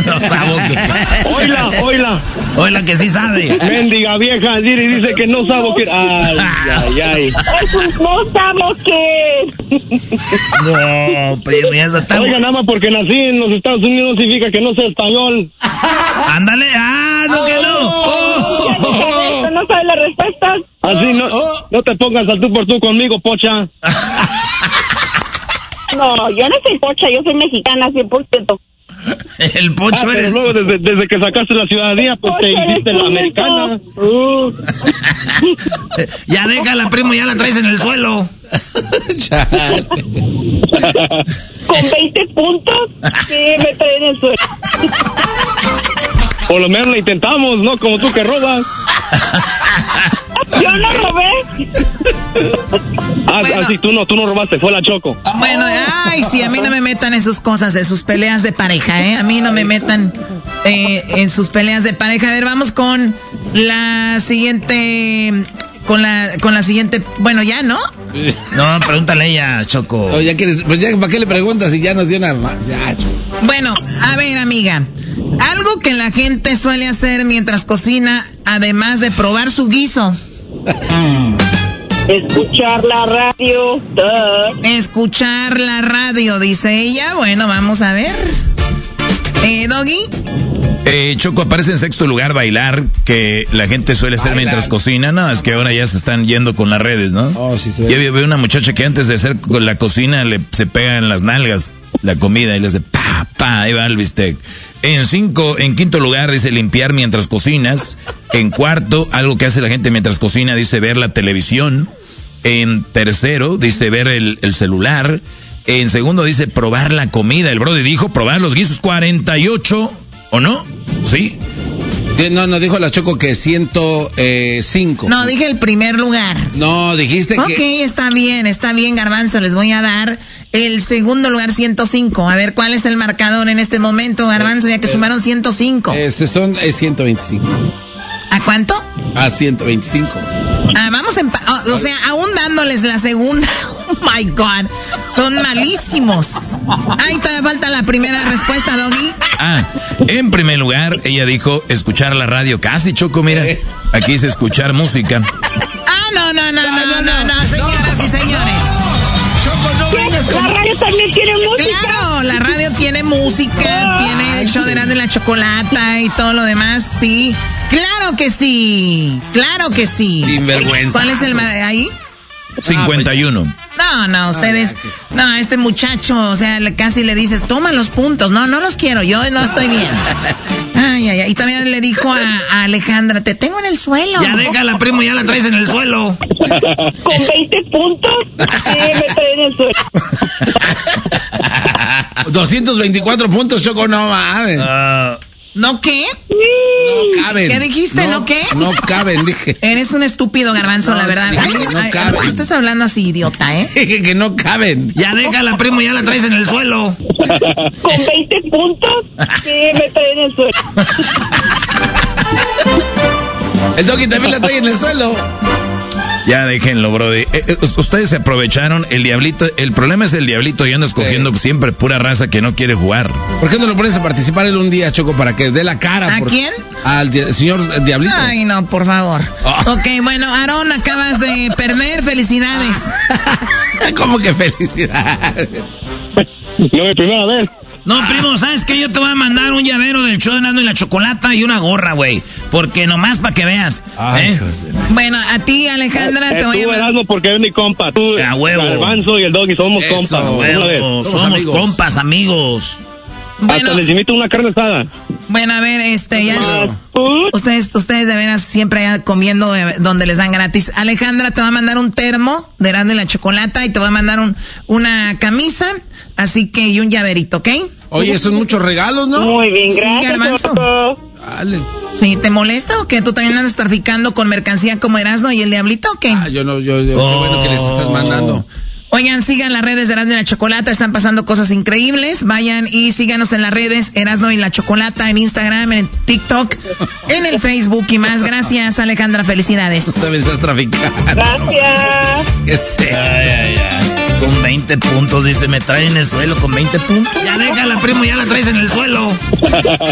No sabo que... Oila que sí sabe. Mendiga vieja, dice que no sabo que... Ay. No sabo que... No, primo, ya está. Oiga, nada más porque nací en los Estados Unidos no significa que no sé español. Ándale, no que no. No sabes las respuestas. Así no te pongas al tú por tú conmigo, pocha. No, yo no soy pocha, yo soy mexicana 100%. El pocho pero eres. luego desde que sacaste la ciudadanía, pues te hiciste la americana. Ya déjala, primo, ya la traes en el suelo. Con 20 puntos, sí, me traen en el suelo. Por lo menos la intentamos, ¿no? Como tú que robas. Yo no robé. Bueno. Así tú no robaste, fue la Choco. Bueno, sí, a mí no me metan en sus cosas, de sus peleas de pareja, ¿eh? A mí no me metan en sus peleas de pareja. A ver, vamos con la siguiente... Con la siguiente... Bueno, ya, ¿no? No, pregúntale a ella, Choco. Oh, ya quieres, pues ya, ¿para qué le preguntas si ya nos dio una... Ya, Bueno, a ver, amiga. Algo que la gente suele hacer mientras cocina, además de probar su guiso. Escuchar la radio. Escuchar la radio, dice ella. Bueno, vamos a ver. Doggy. Choco, aparece en sexto lugar bailar, que la gente suele hacer mientras cocina. No, es que ahora ya se están yendo con las redes, ¿no? Oh, sí, Yo veo una muchacha que antes de hacer con la cocina se pega en las nalgas la comida y le hace pa, ahí va el bistec. En quinto lugar dice limpiar mientras cocinas. En cuarto, algo que hace la gente mientras cocina, dice ver la televisión. En tercero, dice ver el celular. En segundo, dice probar la comida. El brody dijo probar los guisos. 48, ¿o no? Sí. No, dijo la Choco que 105. No, dije el primer lugar. No, dijiste que... Ok, está bien, Garbanzo, les voy a dar el segundo lugar, 105. A ver, ¿cuál es el marcador en este momento, Garbanzo, ya que sumaron 105? Son 125. ¿A cuánto? A 125. Vamos o sea, aún dándoles la segunda. Oh my God, son malísimos. Ahí todavía falta la primera respuesta, Doggy. En primer lugar, ella dijo escuchar la radio. Casi, Choco, mira. Aquí dice escuchar música. No, señoras y señores. La radio también tiene música. Claro, la radio tiene música, tiene el show de Erasmo y la Chocolata y todo lo demás, sí. Claro que sí. Sinvergüenza. ¿Cuál es el ahí? 51. No, ustedes. No, este muchacho, o sea, casi le dices, toma los puntos. No los quiero, yo no estoy bien. Ay. Y también le dijo a Alejandra, te tengo en el suelo. Ya déjala, primo, ya la traes en el suelo. Con 20 puntos, sí, me traen en el suelo. 224 puntos, Choco, no mames. ¿No qué? No caben. ¿Qué dijiste? ¿No qué? No caben, dije. Eres un estúpido, Garbanzo, la verdad. No caben. Estás hablando así, idiota, ¿eh? Dije que no caben. Ya déjala, primo, ya la traes en el suelo. Con 20 puntos, sí, me traen en el suelo. El Doggy también la trae en el suelo. Ya déjenlo, brody. Ustedes se aprovecharon. El diablito, el problema es el diablito y anda escogiendo siempre pura raza que no quiere jugar. ¿Por qué no lo pones a participar él un día, Choco, para que dé la cara? ¿A quién? Al señor Diablito. Ay, no, por favor. Ok, bueno, Aarón, acabas de perder. Felicidades. ¿Cómo que felicidades? No, mi primera vez. No, primo, ¿sabes qué? Yo te voy a mandar un llavero del show de Erasmo y la Chocolata y una gorra, güey. Porque nomás para que veas. Bueno, a ti, Alejandra, te voy a mandar. Erasmo porque eres mi compa. Tú, A huevo. Garbanzo y el Doggy somos compas. Huevo, somos amigos. Compas, amigos. Bueno, Hasta les invito una carne asada. bueno, a ver, ya. Ustedes de veras siempre comiendo donde les dan gratis. Alejandra te va a mandar un termo de Erasmo y la Chocolata y te va a mandar una camisa, así que y un llaverito, ¿ok? Oye, son muchos regalos, ¿no? Muy bien, Sí, gracias. Garbanzo. Dale. Sí, ¿te molesta o qué? ¿Tú también andas traficando con mercancía como Erasmo y el Diablito o qué? Qué bueno que les estás mandando. Oigan, sigan las redes de Erasmo y la Chocolata, están pasando cosas increíbles. Vayan y síganos en las redes Erasmo y la Chocolata, en Instagram, en TikTok, en el Facebook y más. Gracias, Alejandra, felicidades. Tú también estás traficando. Gracias. Ay. Con 20 puntos, dice, me trae en el suelo con 20 puntos. Ya déjala, primo, ya la traes en el suelo.